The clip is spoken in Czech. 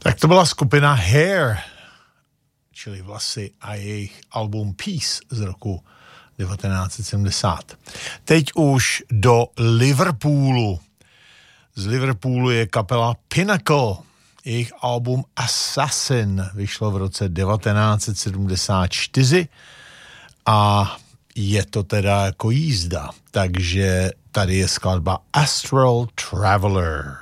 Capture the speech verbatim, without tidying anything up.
Tak to byla skupina Hair, čili Vlasy, a jejich album Peace z roku devatenáct set sedmdesát. Teď už do Liverpoolu. Z Liverpoolu je kapela Pinnacle. Jejich album Assassin vyšlo v roce devatenáct set sedmdesát čtyři a je to teda jako jízda. Takže tady je skladba Astral Traveler.